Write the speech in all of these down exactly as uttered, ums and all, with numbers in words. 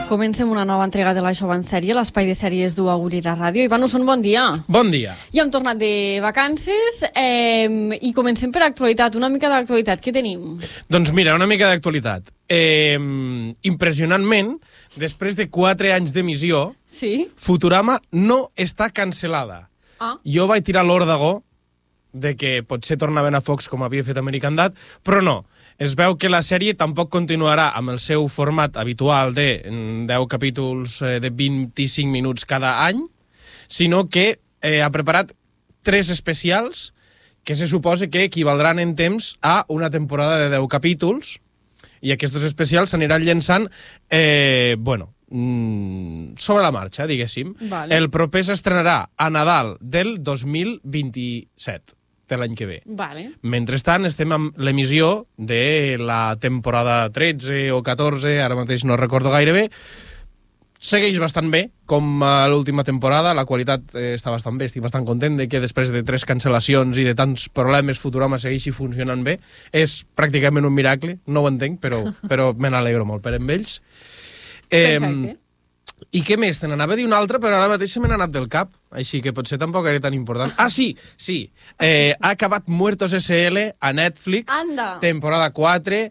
Comencem una nova entrega de la Jove en Sèrie, l'espai de sèries d'U Agulla de Ràdio. Ivan Usson, bon dia. Bon dia. Ja hem tornat de vacances eh, i comencem per actualitat. Una mica d'actualitat. Què tenim? Doncs mira, una mica d'actualitat. Eh, impressionantment, després de quatre anys d'emissió, sí? Futurama no està cancel·lada. Ah. Jo vaig tirar l'òrdagó de que potser tornaven a Fox com havia fet American Dad, però no. Es veu que la sèrie tampoc continuarà amb el seu format habitual de deu capítols de vint-i-cinc minuts cada any, sinó que eh, ha preparat tres especials que se suposa que equivaldran en temps a una temporada de deu capítols, i aquests especials s'aniran llençant eh, bueno, sobre la marxa, diguéssim. Vale. El proper s'estrenarà a Nadal del dos mil vint-i-set. De l'any que ve. Vale. Mentrestant, estem amb l'emissió de la temporada tretze o catorze, ara mateix no recordo gaire bé. Segueix bastant bé, com a l'última temporada, la qualitat eh, està bastant bé, estic bastant content de que després de tres cancel·lacions i de tants problemes Futurama segueixi funcionant bé. És pràcticament un miracle, no ho entenc, però, però me n'alegro molt per amb ells. Eh, Perfecte. I què més? Te n'anava a dir una altra, però ara mateix se me n'ha anat del cap, així que potser tampoc era tan important. Ah, sí, sí. Eh, ha acabat Muertos S L a Netflix. Anda. Temporada quatre.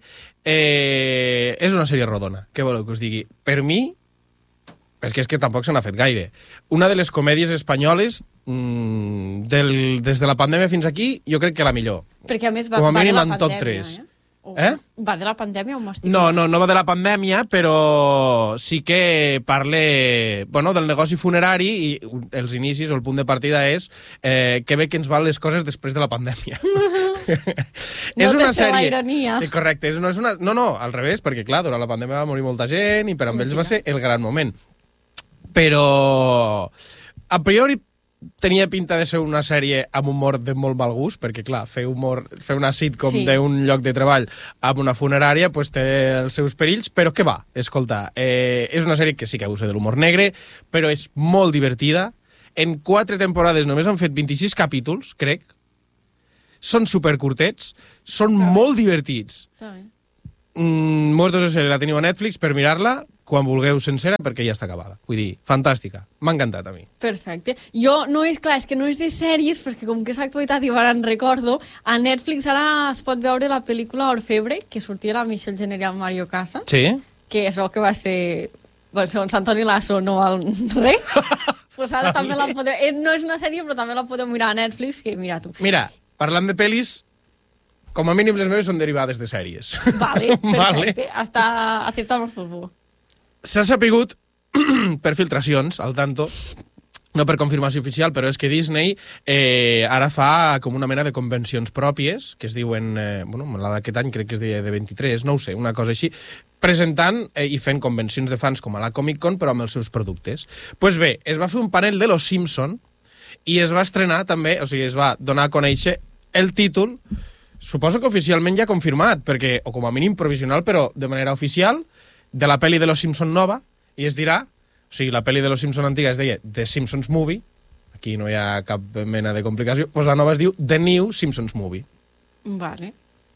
Eh, és una sèrie rodona, què voleu que us digui? Per mi, perquè és que tampoc se n'ha fet gaire, una de les comèdies espanyoles mmm, del, des de la pandèmia fins aquí, jo crec que la millor. Perquè a més va, Com a va mínim de la en pandèmia, top tres. Eh? Oh, Eh? Va de la pandèmia o m'estic... No, no, no va de la pandèmia, però sí que parle, bueno, del negoci funerari i els inicis o el punt de partida és eh, que bé que ens van les coses després de la pandèmia. No és una té la sèrie... ironia. Eh, correcte, és, no, és una... no, no, al revés, perquè clar, durant la pandèmia va morir molta gent i per amb ells va ser el gran moment. Però a priori tenia pinta de ser una sèrie amb humor de molt mal gust, perquè, clar, fer humor, fer una sitcom Sí. d'un lloc de treball amb una funerària pues, té els seus perills, però què va? Escolta, eh, és una sèrie que sí que usa de l'humor negre, però és molt divertida. En quatre temporades només han fet vint-i-sis capítols, crec. Són supercurtets, són molt divertits. Està bé. Mm, Muertos S L la teniu a Netflix per mirar-la quan vulgueu sencera, perquè ja està acabada. Vull dir, fantàstica. M'ha encantat a mi. Perfecte. Jo, no és clar, és que no és de sèries, perquè com que és actualitat i ara en recordo, a Netflix ara es pot veure la pel·lícula Orfebre, que sortia la Michelle Jenner i el Mario Casas, Sí? que es veu que va ser, bueno, segons Antoni Lasso, no val res. Pues ara també la podeu... Eh, no és una sèrie, però també la podeu mirar a Netflix, que mira tu. Mira, parlant de pel·lis, com a mínim les meves són derivades de sèries. Vale, perfecte. Vale. Hasta aceptamos fútbol. S'ha sapigut, per filtracions, al tanto, no per confirmació oficial, però és que Disney eh, ara fa com una mena de convencions pròpies, que es diuen, eh, bueno, la d'aquest any crec que es deia de vint-i-tres, no ho sé, una cosa així, presentant eh, i fent convencions de fans com a la Comic Con, però amb els seus productes. Doncs pues bé, es va fer un panel de Los Simpson i es va estrenar també, o sigui, es va donar a conèixer el títol, suposo que oficialment ja confirmat, perquè, o com a mínim provisional, però de manera oficial, de la pel·li de Los Simpson nova, i es dirà, o sigui, la pel·li de Los Simpson antiga es deia The Simpsons Movie, aquí no hi ha cap mena de complicació, doncs la nova es diu The New Simpsons Movie. Vale.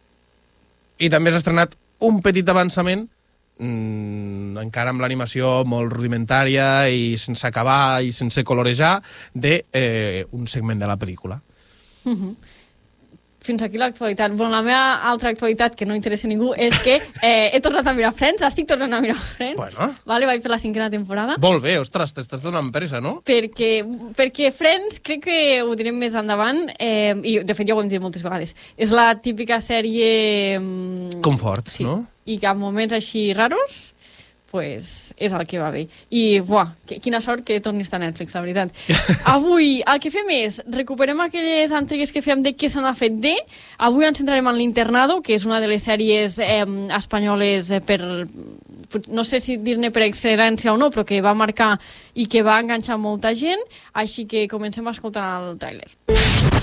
I també s'ha estrenat un petit avançament, mmm, encara amb l'animació molt rudimentària i sense acabar i sense colorejar, d'un eh, un segment de la pel·lícula. Uh-huh. Fins aquí l'actualitat. Bueno, la meva altra actualitat, que no interessa a ningú, és que eh, he tornat a mirar Friends, estic tornant a mirar Friends. Bueno. Vale, vaig fer la cinquena temporada. Molt bé, ostres, t'estàs donant pressa, no? Perquè, perquè Friends, crec que ho direm més endavant, eh, i de fet ja ho hem dit moltes vegades, és la típica sèrie... Confort, sí, no? I que en moments així raros, pues és el que va bé. I, buah, que, quina sort que torni a estar a Netflix, la veritat. Avui, el que fem és, recuperem aquelles entregues que fèiem de què se n'ha fet de. Avui ens centrarem en l'Internado, que és una de les sèries eh, espanyoles eh, per... no sé si dir-ne per excel·lència o no, però que va marcar i que va enganxar molta gent. Així que comencem a escoltar el tràiler.